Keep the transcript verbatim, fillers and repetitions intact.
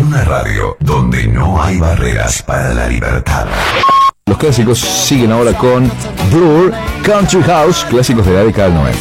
En una radio donde no hay barreras para la libertad. Los clásicos siguen ahora con Blur, Country House, clásicos de la década del noventa.